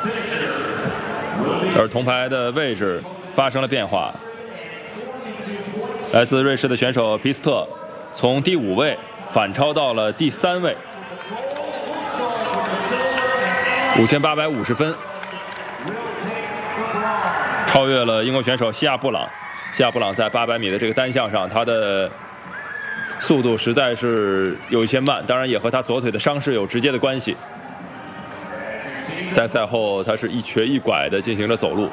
而铜牌的位置发生了变化，来自瑞士的选手皮斯特从第5位反超到了第3位，5850分，超越了英国选手西亚布朗。西亚布朗在800米的这个单项上，他的速度实在是有一些慢，当然也和他左腿的伤势有直接的关系。在赛后，他是一瘸一拐的进行了走路，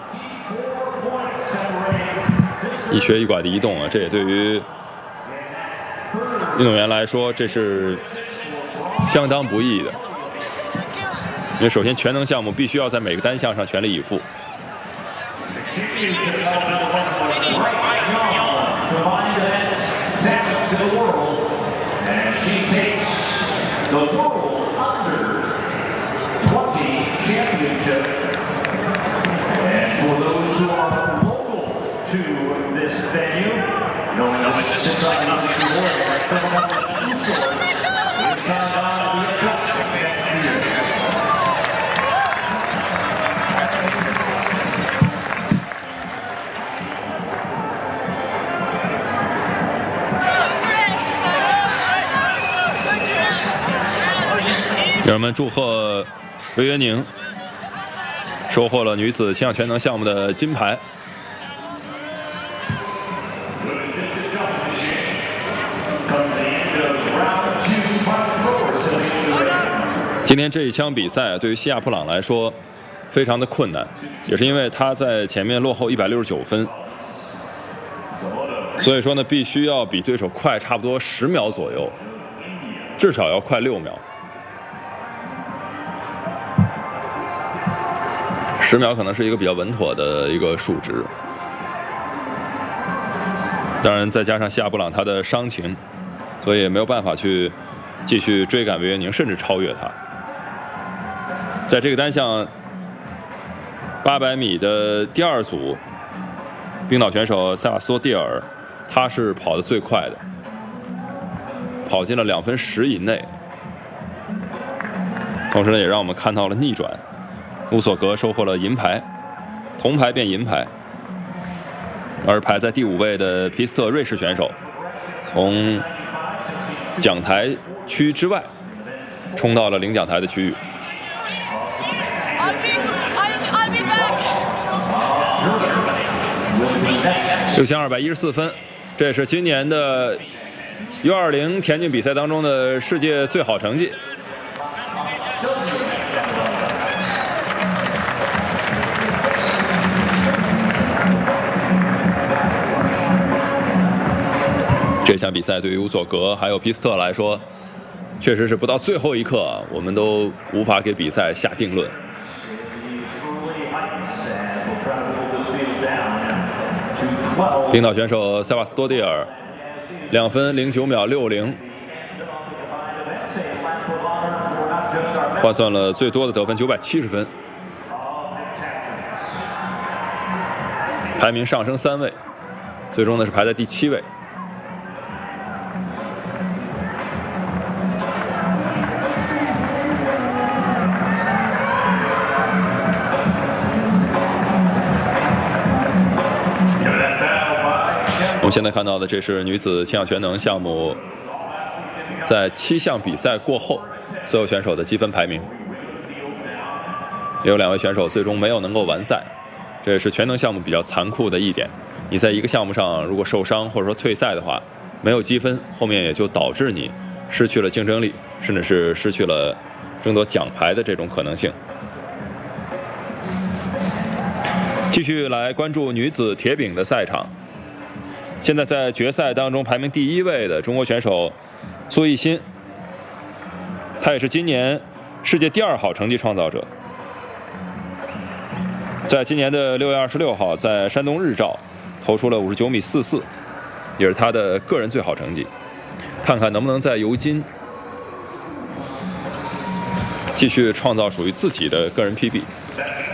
一瘸一拐的移动啊，这也对于运动员来说，这是相当不易的。因为首先全能项目必须要在每个单项上全力以赴。让我们祝贺韦约宁收获了女子轻项全能项目的金牌。今天这一枪比赛对于西亚布朗来说非常的困难，也是因为他在前面落后169分，所以说呢，必须要比对手快差不多10秒左右，至少要快6秒。10秒可能是一个比较稳妥的一个数值。当然，再加上西亚布朗他的伤情，所以也没有办法去继续追赶韦约宁，甚至超越他。在这个单项800米的第2组，冰岛选手塞瓦斯托蒂尔，他是跑得最快的，跑进了2分10以内。同时呢，也让我们看到了逆转，乌索格收获了银牌，铜牌变银牌。而排在第5位的皮斯特瑞士选手，从讲台区之外冲到了领奖台的区域。6214分，这也是今年的 U20 田径比赛当中的世界最好成绩。这场比赛对于乌索格还有皮斯特来说，确实是不到最后一刻，我们都无法给比赛下定论。冰岛选手塞瓦斯托蒂尔2分09秒60，换算了最多的得分970分，排名上升3位，最终呢是排在第7位。我们现在看到的，这是女子轻项全能项目在7项比赛过后所有选手的积分排名。也有2位选手最终没有能够完赛，这也是全能项目比较残酷的一点。你在一个项目上如果受伤或者说退赛的话，没有积分，后面也就导致你失去了竞争力，甚至是失去了争夺奖牌的这种可能性。继续来关注女子铁饼的赛场。现在在决赛当中排名第1位的中国选手苏奕欣，她也是今年世界第2好成绩创造者。在今年的6月26号，在山东日照投出了59米44，也是她的个人最好成绩。看看能不能在尤金继续创造属于自己的个人 PB。